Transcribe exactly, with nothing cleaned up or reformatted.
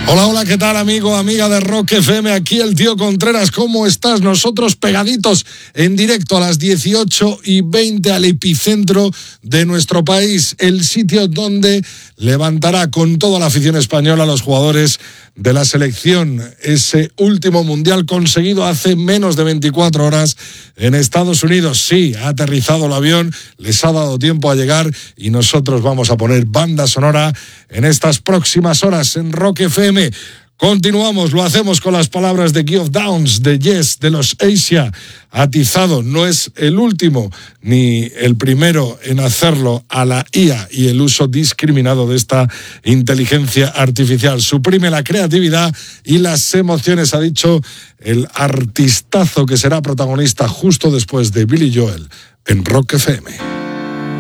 Hola, hola, ¿qué tal, amigo, amiga de Rock F M? Aquí el tío Contreras, ¿cómo estás? Nosotros pegaditos en directo a las dieciocho y veinte al epicentro de nuestro país, el sitio donde levantará con toda la afición española a los jugadores de la selección. Ese último mundial conseguido hace menos de veinticuatro horas en Estados Unidos. Sí, ha aterrizado el avión, les ha dado tiempo a llegar y nosotros vamos a poner banda sonora en estas próximas horas en Rock F M. Continuamos, lo hacemos con las palabras de Geoff Downes, de Yes, de los Asia. Atizado, no es el último ni el primero en hacerlo a la I A y el uso discriminado de esta inteligencia artificial. Suprime la creatividad y las emociones, ha dicho el artistazo que será protagonista justo después de Billy Joel en Rock F M.